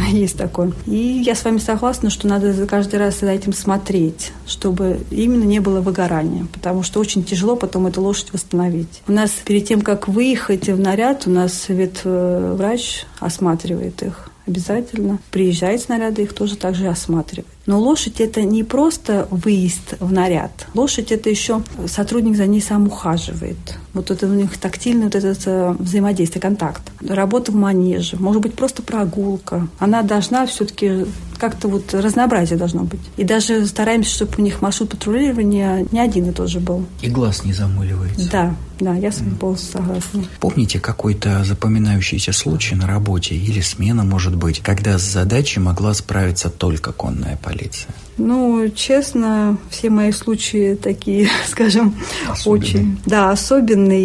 есть такое. И я с вами согласна, что надо каждый раз за этим смотреть, чтобы именно не было выгорания, потому что очень тяжело потом эту лошадь восстановить. У нас перед тем, как выехать в наряд, у нас ветврач осматривает их. Обязательно приезжает с наряда, их тоже также осматривает. Но лошадь – это не просто выезд в наряд. Лошадь – это еще сотрудник за ней сам ухаживает. Вот это у них тактильный вот этот взаимодействие, контакт. Работа в манеже, может быть, просто прогулка. Она должна все-таки как-то вот разнообразие должно быть. И даже стараемся, чтобы у них маршрут патрулирования не один и тот же был. И глаз не замыливается. Да, я с вами полностью согласна. Помните какой-то запоминающийся случай на работе или смена, может быть, когда с задачей могла справиться только конная полиция? Честно, все мои случаи такие, скажем, особенные. Очень, особенные.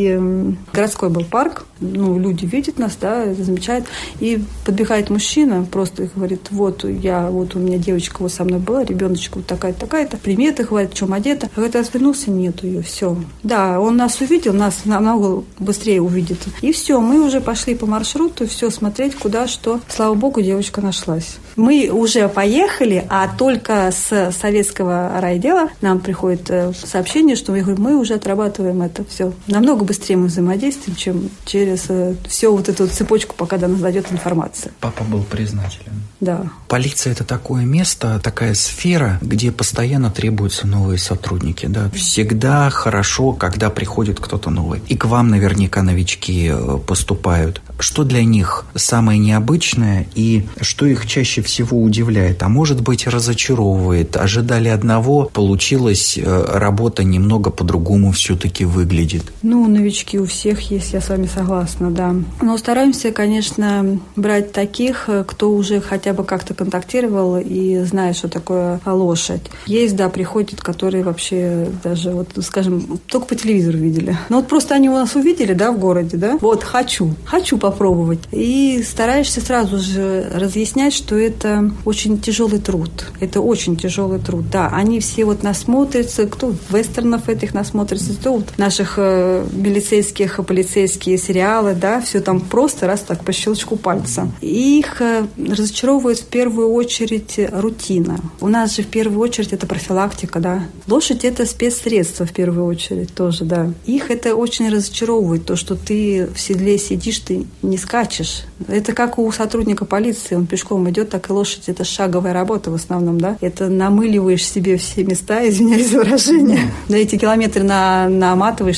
И городской был парк. Люди видят нас, это замечают. И подбегает мужчина, просто говорит, вот у меня девочка вот со мной была, ребеночка вот такая-то, приметы, говорит, в чем одета. А когда отвернулся, нету ее, все. Да, он нас увидел, нас намного быстрее увидит. И все, мы уже пошли по маршруту, все смотреть, куда, что. Слава богу, девочка нашлась. Мы уже поехали, а только с советского райотдела нам приходит сообщение, что мы уже отрабатываем это все. Намного быстрее мы взаимодействуем, чем через всю вот эту цепочку, пока до нас дойдет информация. Папа был признателен. Да. Полиция – это такое место, такая сфера, где постоянно требуются новые сотрудники. Да? Всегда хорошо, когда приходит кто-то новый. И к вам наверняка новички поступают. Что для них самое необычное и что их чаще всего удивляет, а может быть разочаровывает? Ожидали одного, получилось, работа немного по-другому все-таки выглядит. Новички у всех есть, я с вами согласна, да. Но стараемся, конечно, брать таких, кто уже хотя бы как-то контактировал и знает, что такое лошадь. Есть, приходят, которые вообще даже, скажем, только по телевизору видели. Просто они у нас увидели, в городе, хочу попробовать. И стараешься сразу же разъяснять, что это очень тяжелый труд. Это очень тяжелый труд. Да, они все насмотрятся, кто вестернов этих насмотрится, кто наших милицейских, полицейские сериалы, все там просто раз так по щелчку пальца. И их разочаровывает в первую очередь рутина. У нас же в первую очередь это профилактика, Лошадь – это спецсредство в первую очередь тоже, Их это очень разочаровывает, то, что ты в седле сидишь, ты не скачешь. Это как у сотрудника полиции, он пешком идет, так и лошадь. Это шаговая работа в основном, Это намыливаешь себе все места, извиняюсь за выражение. На эти километры наматываешь,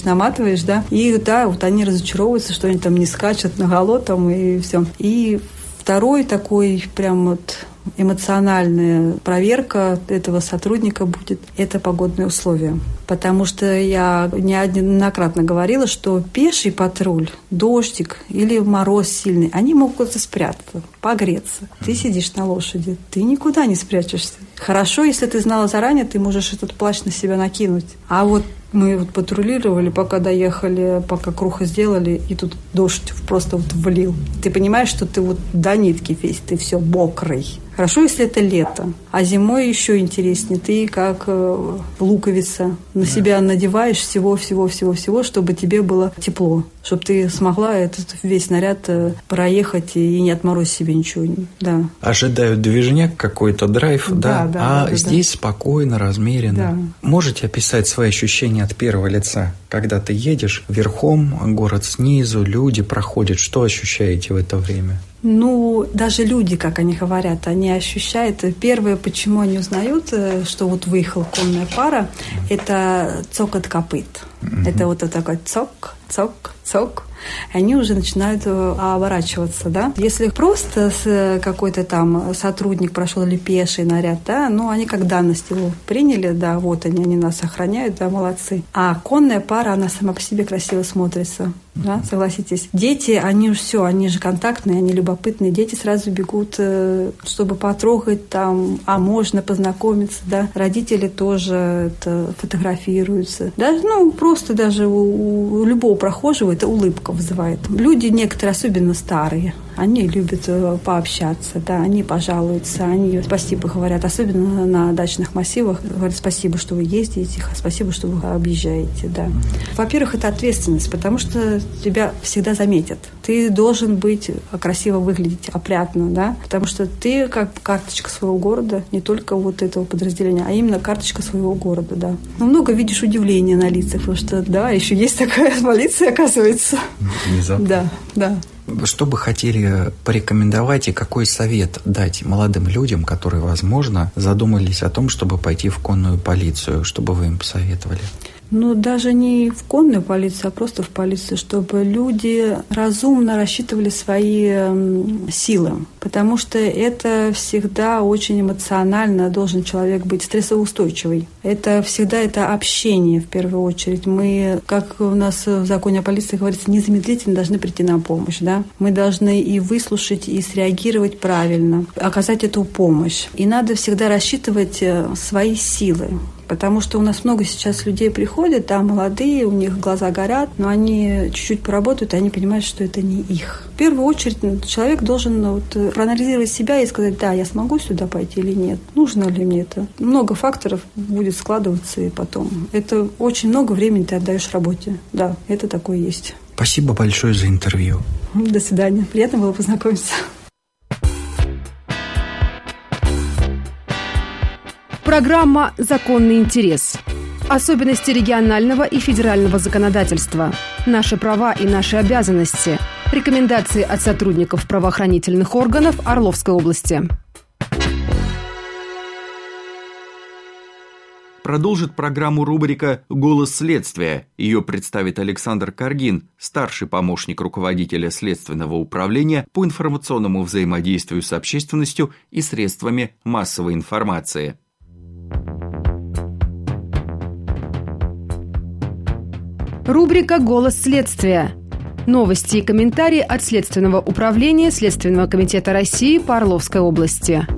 И они разочаровываются, что они там не скачут наголо там и все. И второй такой прям эмоциональная проверка этого сотрудника будет – это погодные условия. Потому что я неоднократно говорила, что пеший патруль, дождик или мороз сильный, они могут спрятаться, погреться. Ты сидишь на лошади, ты никуда не спрячешься. Хорошо, если ты знала заранее, ты можешь этот плащ на себя накинуть. А мы патрулировали, пока доехали, пока круг сделали, и тут дождь просто влил. Ты понимаешь, что ты до нитки весь, ты все мокрый. Хорошо, если это лето. А зимой еще интереснее. Ты как луковица на себя надеваешь всего, чтобы тебе было тепло. Чтобы ты смогла этот весь наряд проехать и не отморозить себе ничего. Да. Ожидают движняк, какой-то драйв, здесь спокойно, размеренно. Да. Можете описать свои ощущения от первого лица? Когда ты едешь верхом, город снизу, люди проходят. Что ощущаете в это время? Даже люди, как они говорят, они ощущают. Первое, почему они узнают, что выехала конная пара, это цокот копыт. Это такой цок, цок, цок. Они уже начинают оборачиваться, Если просто какой-то там сотрудник прошел или пеший наряд, они как данность его приняли, они нас охраняют, молодцы. А конная пара, она сама по себе красиво смотрится, согласитесь. Дети, они же контактные, они любопытные. Дети сразу бегут, чтобы потрогать там, можно познакомиться, Родители тоже фотографируются. Просто даже у любого прохожего это улыбка вызывает. Люди некоторые, особенно старые, Они любят пообщаться, да, они пожалуются, они спасибо говорят, особенно на дачных массивах, говорят спасибо, что вы ездите, спасибо, что вы объезжаете, да. Во-первых, это ответственность, потому что тебя всегда заметят. Ты должен быть красиво выглядеть, опрятно, да, потому что ты как карточка своего города, не только вот этого подразделения, а именно карточка своего города, да. Но много видишь удивления на лицах, потому что, да, еще есть такая полиция, оказывается. Внезапно. Да. Что бы хотели порекомендовать и какой совет дать молодым людям, которые, возможно, задумались о том, чтобы пойти в конную полицию? Что бы вы им посоветовали? Даже не в конную полицию, а просто в полицию, чтобы люди разумно рассчитывали свои силы. Потому что это всегда очень эмоционально должен человек быть стрессоустойчивый. Это всегда это общение в первую очередь. Мы, как у нас в законе о полиции говорится, незамедлительно должны прийти на помощь. Да? Мы должны и выслушать, и среагировать правильно, оказать эту помощь. И надо всегда рассчитывать свои силы. Потому что у нас много сейчас людей приходят, да, молодые, у них глаза горят, но они чуть-чуть поработают, и они понимают, что это не их. В первую очередь человек должен проанализировать себя и сказать, да, я смогу сюда пойти или нет, нужно ли мне это. Много факторов будет складываться и потом. Это очень много времени ты отдаешь работе. Да, это такое есть. Спасибо большое за интервью. До свидания. Приятно было познакомиться. Программа «Законный интерес». Особенности регионального и федерального законодательства. Наши права и наши обязанности. Рекомендации от сотрудников правоохранительных органов Орловской области. Продолжит программу рубрика «Голос следствия». Ее представит Александр Каргин, старший помощник руководителя Следственного управления по информационному взаимодействию с общественностью и средствами массовой информации. Рубрика «Голос следствия». Новости и комментарии от Следственного управления Следственного комитета России по Орловской области.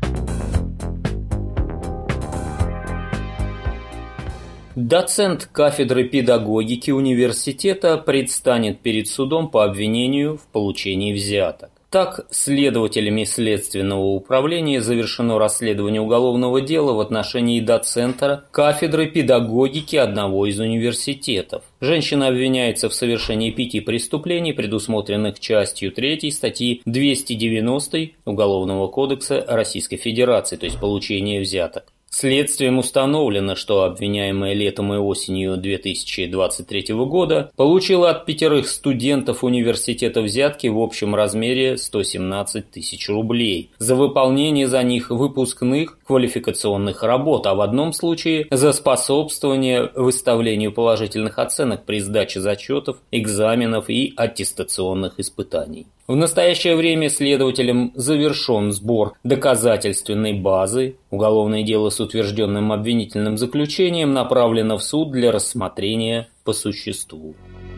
Доцент кафедры педагогики университета предстанет перед судом по обвинению в получении взяток. Так, следователями Следственного управления завершено расследование уголовного дела в отношении доцента кафедры педагогики одного из университетов. Женщина обвиняется в совершении 5 преступлений, предусмотренных частью 3 статьи 290 Уголовного кодекса Российской Федерации, то есть получение взяток. Следствием установлено, что обвиняемая летом и осенью 2023 года получила от 5 студентов университета взятки в общем размере 117 тысяч рублей за выполнение за них выпускных квалификационных работ, а в одном случае за способствование выставлению положительных оценок при сдаче зачетов, экзаменов и аттестационных испытаний. В настоящее время следователем завершен сбор доказательственной базы. Уголовное дело с утвержденным обвинительным заключением направлено в суд для рассмотрения по существу.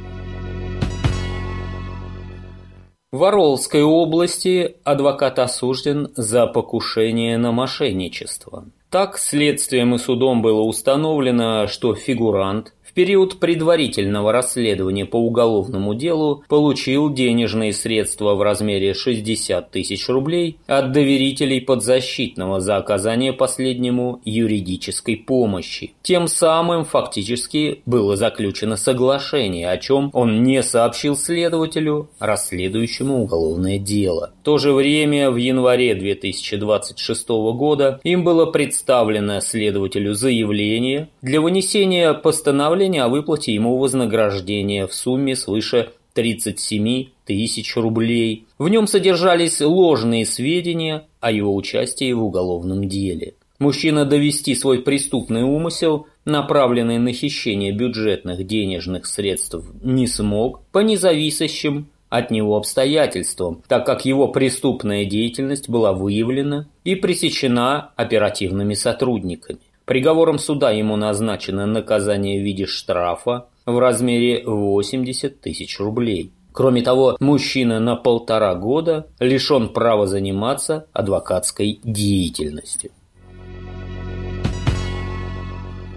В Орловской области адвокат осужден за покушение на мошенничество. Так, следствием и судом было установлено, что фигурант в период предварительного расследования по уголовному делу получил денежные средства в размере 60 тысяч рублей от доверителей подзащитного за оказание последнему юридической помощи. Тем самым фактически было заключено соглашение, о чем он не сообщил следователю, расследующему уголовное дело. В то же время в январе 2026 года им было представлено следователю заявление для вынесения постановления о выплате ему вознаграждения в сумме свыше 37 тысяч рублей. В нем содержались ложные сведения о его участии в уголовном деле. Мужчина довести свой преступный умысел, направленный на хищение бюджетных денежных средств, не смог по независящим от него обстоятельствам, так как его преступная деятельность была выявлена и пресечена оперативными сотрудниками. Приговором суда ему назначено наказание в виде штрафа в размере 80 тысяч рублей. Кроме того, мужчина на 1,5 года лишен права заниматься адвокатской деятельностью.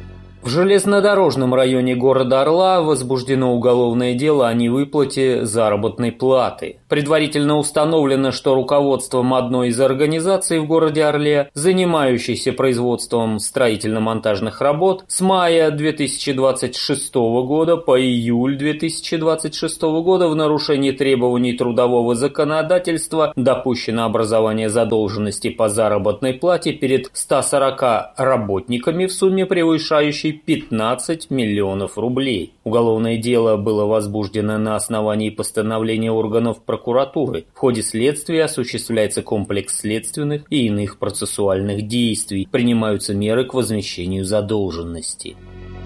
В железнодорожном районе города Орла возбуждено уголовное дело о невыплате заработной платы. Предварительно установлено, что руководством одной из организаций в городе Орле, занимающейся производством строительно-монтажных работ, с мая 2026 года по июль 2026 года в нарушении требований трудового законодательства допущено образование задолженности по заработной плате перед 140 работниками в сумме, превышающей 15 миллионов рублей. Уголовное дело было возбуждено на основании постановления органов прокуратуры. В ходе следствия осуществляется комплекс следственных и иных процессуальных действий. Принимаются меры к возмещению задолженности.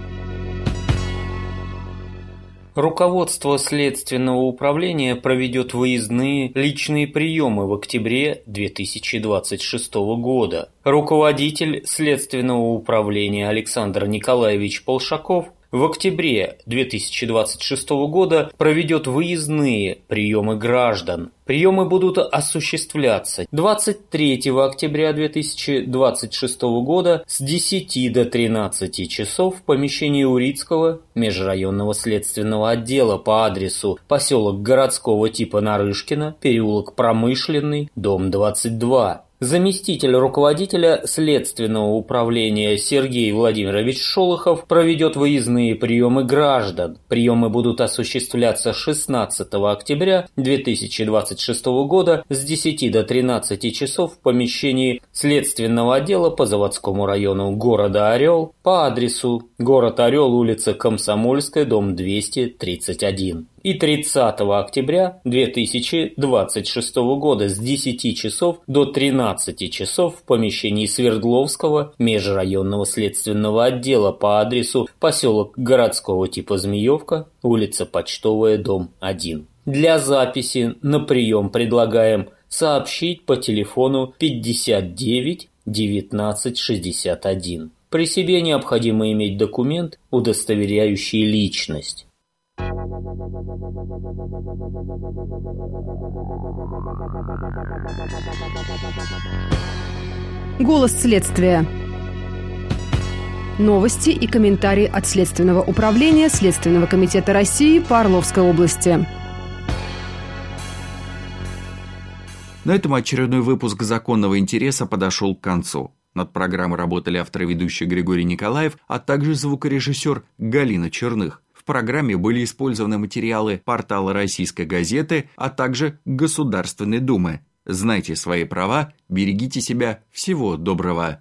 Руководство Следственного управления проведет выездные личные приемы в октябре 2026 года. Руководитель Следственного управления Александр Николаевич Полшаков в октябре 2026 года проведет выездные приемы граждан. Приемы будут осуществляться 23 октября 2026 года с 10 до 13 часов в помещении Урицкого межрайонного следственного отдела по адресу поселок городского типа Нарышкино, переулок Промышленный, дом 22. Заместитель руководителя Следственного управления Сергей Владимирович Шолохов проведет выездные приемы граждан. Приемы будут осуществляться 16 октября 2026 года с 10 до 13 часов в помещении Следственного отдела по Заводскому району города Орел по адресу город Орел, улица Комсомольская, дом 231. И 30 октября 2026 года с 10 часов до 13 часов в помещении Свердловского межрайонного следственного отдела по адресу поселок городского типа Змеевка, улица Почтовая, дом 1. Для записи на прием предлагаем сообщить по телефону 59 19 61. При себе необходимо иметь документ, удостоверяющий личность. Голос следствия. Новости и комментарии от Следственного управления Следственного комитета России по Орловской области. На этом очередной выпуск «Законного интереса» подошел к концу. Над программой работали автор и ведущий Григорий Николаев, а также звукорежиссер Галина Черных. В программе были использованы материалы портала «Российской газеты», а также Государственной Думы. Знайте свои права, берегите себя. Всего доброго.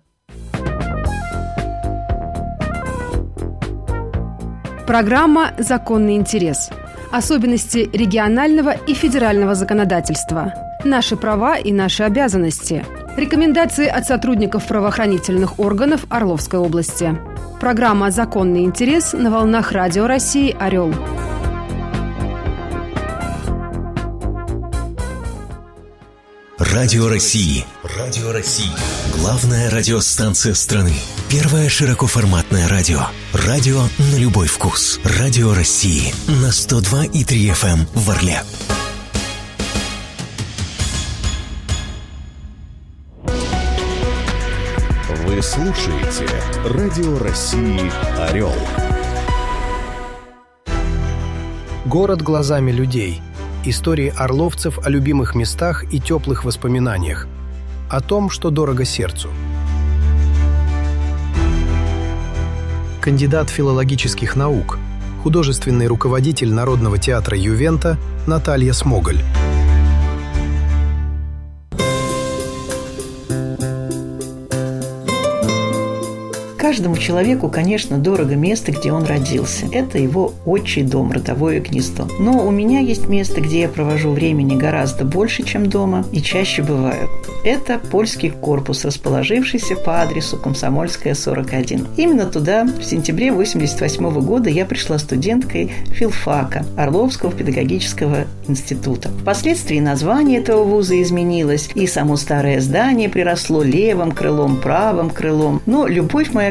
Программа «Законный интерес». Особенности регионального и федерального законодательства. Наши права и наши обязанности. Рекомендации от сотрудников правоохранительных органов Орловской области. Программа «Законный интерес» на волнах Радио России «Орел». Радио России. Радио России. Главная радиостанция страны. Первое широкоформатное радио. Радио на любой вкус. Радио России. На 102,3 FM в Орле. Вы слушаете Радио России «Орел». Город глазами людей. Истории орловцев о любимых местах и теплых воспоминаниях. О том, что дорого сердцу. Кандидат филологических наук, художественный руководитель Народного театра «Ювента» Наталья Смоголь. Каждому человеку, конечно, дорого место, где он родился. Это его отчий дом, родовое гнездо. Но у меня есть место, где я провожу времени гораздо больше, чем дома, и чаще бываю. Это польский корпус, расположившийся по адресу Комсомольская, 41. Именно туда в сентябре 1988 года я пришла студенткой филфака Орловского педагогического института. Впоследствии название этого вуза изменилось, и само старое здание приросло левым крылом, правым крылом. Но любовь моя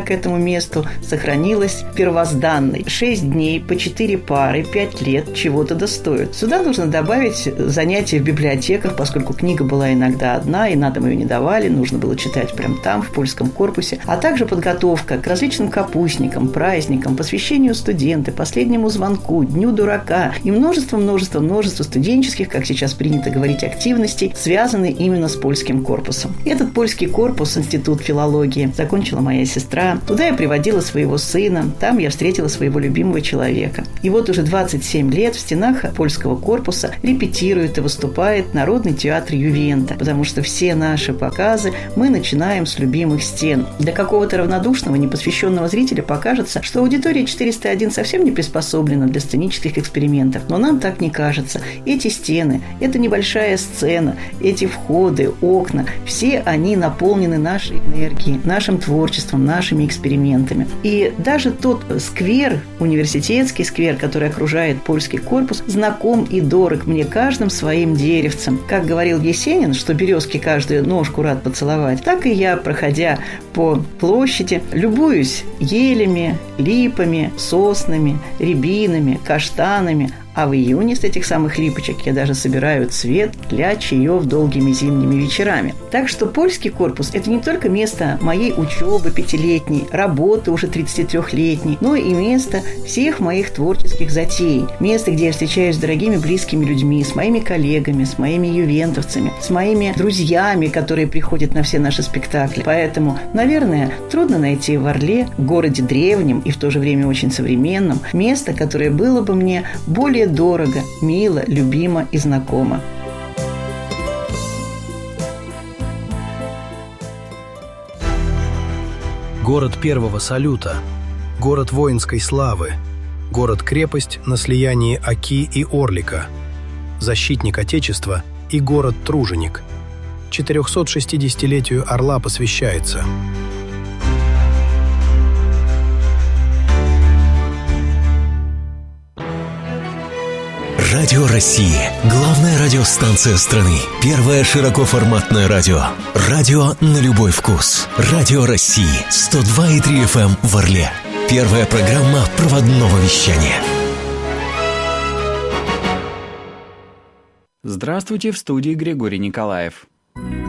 к этому месту сохранилась первозданной. 6 дней по 4 пары, 5 лет чего-то достоят. Сюда нужно добавить занятия в библиотеках, поскольку книга была иногда одна, и на дом ее не давали, нужно было читать прямо там, в польском корпусе, а также подготовка к различным капустникам, праздникам, посвящению студента, последнему звонку, Дню дурака и множество студенческих, как сейчас принято говорить, активностей, связанные именно с польским корпусом. Этот польский корпус, институт филологии, закончила моя сестра. Туда я приводила своего сына, там я встретила своего любимого человека. И вот уже 27 лет в стенах польского корпуса репетирует и выступает Народный театр Ювента, потому что все наши показы мы начинаем с любимых стен. Для какого-то равнодушного, непосвященного зрителя покажется, что аудитория 401 совсем не приспособлена для сценических экспериментов. Но нам так не кажется. Эти стены, эта небольшая сцена, эти входы, окна, все они наполнены нашей энергией, нашим творчеством, нашими экспериментами. И даже тот сквер, университетский сквер, который окружает польский корпус, знаком и дорог мне каждым своим деревцем. Как говорил Есенин, что березки каждую ножку рад поцеловать, так и я, проходя по площади, любуюсь елями, липами, соснами, рябинами, каштанами. А в июне с этих самых липочек я даже собираю цвет для чаев долгими зимними вечерами. Так что польский корпус – это не только место моей учебы 5-летней, работы уже 33-летней, но и место всех моих творческих затей. Место, где я встречаюсь с дорогими близкими людьми, с моими коллегами, с моими ювентовцами, с моими друзьями, которые приходят на все наши спектакли. Поэтому, наверное, трудно найти в Орле, городе древнем и в то же время очень современном, место, которое было бы мне более дорого, мило, любимо и знакомо. Город первого салюта, город воинской славы, город-крепость на слиянии Оки и Орлика, защитник Отечества и город-труженик. 460-летию Орла посвящается. Радио России. Главная радиостанция страны. Первое широкоформатное радио. Радио на любой вкус. Радио России. 102,3 FM в Орле. Первая программа проводного вещания. Здравствуйте, в студии Григорий Николаев.